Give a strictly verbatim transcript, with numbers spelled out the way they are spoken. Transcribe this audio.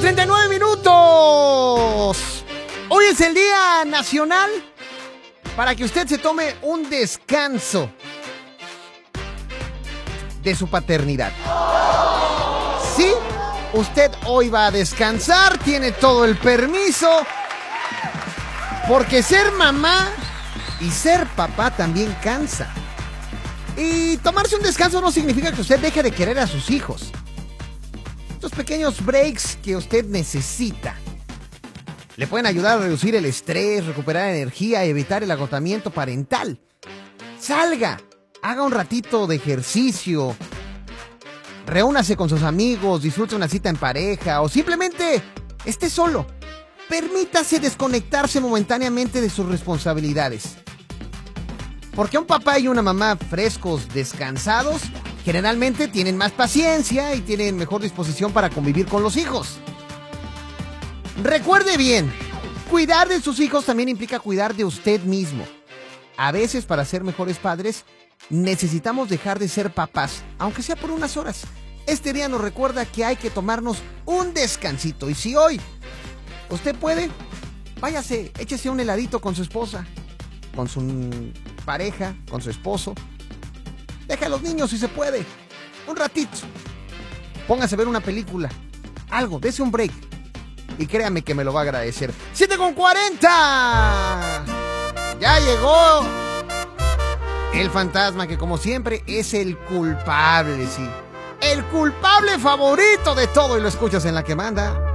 treinta y nueve minutos. Hoy es el Día Nacional para que usted se tome un descanso de su paternidad. Sí, usted hoy va a descansar, tiene todo el permiso, porque ser mamá y ser papá también cansa. Y tomarse un descanso no significa que usted deje de querer a sus hijos. Estos pequeños breaks que usted necesita le pueden ayudar a reducir el estrés, recuperar energía y evitar el agotamiento parental. Salga, haga un ratito de ejercicio, reúnase con sus amigos, disfrute una cita en pareja o simplemente esté solo. Permítase desconectarse momentáneamente de sus responsabilidades. Porque un papá y una mamá frescos, descansados, generalmente tienen más paciencia y tienen mejor disposición para convivir con los hijos. Recuerde bien, cuidar de sus hijos también implica cuidar de usted mismo. A veces, para ser mejores padres, necesitamos dejar de ser papás, aunque sea por unas horas. Este día nos recuerda que hay que tomarnos un descansito. Y si hoy usted puede, váyase, échese un heladito con su esposa, con su pareja, con su esposo. Deja a los niños si se puede, un ratito. Póngase a ver una película, algo, dése un break. Y créame que me lo va a agradecer. siete con cuarenta. Ya llegó el fantasma que, como siempre, es el culpable, sí. El culpable favorito de todo, y lo escuchas en La Que Manda.